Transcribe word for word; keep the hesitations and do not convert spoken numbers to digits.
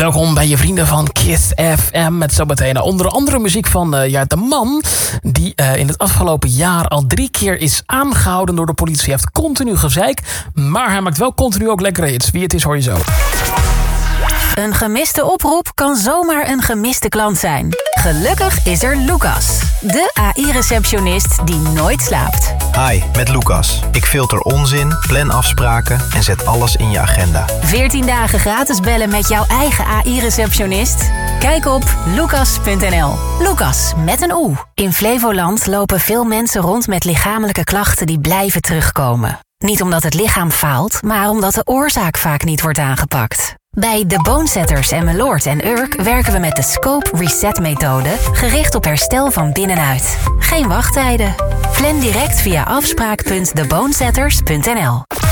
welkom bij je vrienden van Kiss F M. Met zometeen onder andere muziek van uh, ja, de man die uh, in het afgelopen jaar al drie keer is aangehouden door de politie. Hij heeft continu gezeik, maar hij maakt wel continu ook lekkere hits. Wie het is hoor je zo. Een gemiste oproep kan zomaar een gemiste klant zijn. Gelukkig is er Lucas, de A I-receptionist die nooit slaapt. Hi, met Lucas. Ik filter onzin, plan afspraken en zet alles in je agenda. veertien dagen gratis bellen met jouw eigen A I-receptionist? Kijk op lucas punt n l. Lucas, met een O. In Flevoland lopen veel mensen rond met lichamelijke klachten die blijven terugkomen. Niet omdat het lichaam faalt, maar omdat de oorzaak vaak niet wordt aangepakt. Bij de Bonesetters en Meloord en Urk werken we met de Scope Reset methode, gericht op herstel van binnenuit. Geen wachttijden. Plan direct via afspraak punt de bonesetters punt n l.